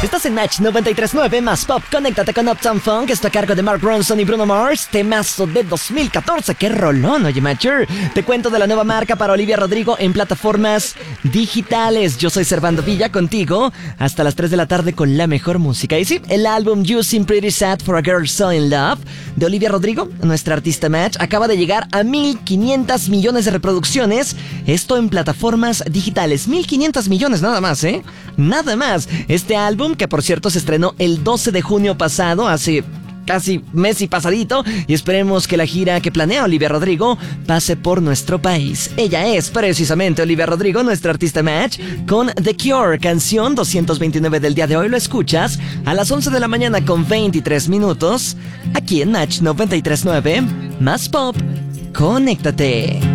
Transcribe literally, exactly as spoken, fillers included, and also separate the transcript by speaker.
Speaker 1: Estás en Match noventa y tres punto nueve más Pop. Conéctate con Uptown Funk. Está a cargo de Mark Ronson y Bruno Mars. Temazo de dos mil catorce. ¡Qué rolón, oye, Matcher! Te cuento de la nueva marca para Olivia Rodrigo en plataformas digitales. Yo soy Servando Villa contigo hasta las tres de la tarde con la mejor música. Y sí, el álbum You Seem Pretty Sad for a Girl So In Love de Olivia Rodrigo, nuestra artista Match, acaba de llegar a mil quinientos millones de reproducciones. Esto en plataformas digitales. mil quinientos millones nada más, ¿eh? Nada más. Este álbum, que por cierto se estrenó el doce de junio pasado, hace casi mes y pasadito, y esperemos que la gira que planea Olivia Rodrigo pase por nuestro país. Ella es precisamente Olivia Rodrigo, nuestra artista Match, con The Cure, canción doscientos veintinueve del día de hoy. Lo escuchas a las once de la mañana con veintitrés minutos, aquí en Match noventa y tres punto nueve, más Pop. Conéctate.